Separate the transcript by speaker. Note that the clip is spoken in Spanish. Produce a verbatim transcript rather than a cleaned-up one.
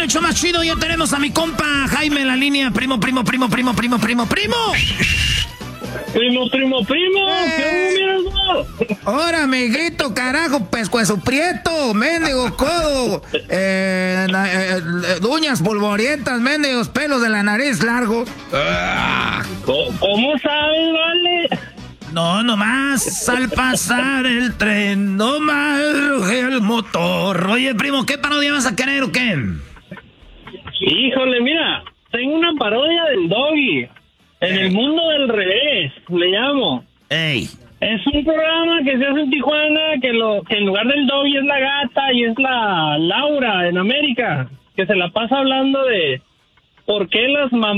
Speaker 1: hecho más chido, ya tenemos a mi compa Jaime en la línea. Primo, primo, primo, primo, primo, primo, primo.
Speaker 2: Primo, primo, primo.
Speaker 1: Eh.
Speaker 2: ¿Qué miras?
Speaker 1: Ahora, amiguito, carajo, pescuezo prieto, mendigo codo, eh, na- eh, eh, uñas polvorientas, mendigos pelos de la nariz largos. Ah.
Speaker 2: ¿Cómo, cómo sabes, vale?
Speaker 1: No, nomás al pasar el tren, nomás ruge el motor. Oye, primo, ¿qué parodia vas a querer o qué?
Speaker 2: Híjole, mira, tengo una parodia del Doggy. En el mundo del revés, le llamo.
Speaker 1: Ey.
Speaker 2: Es un programa que se hace en Tijuana, que lo que en lugar del Doggy es la gata y es la Laura en América, que se la pasa hablando de por qué las mamás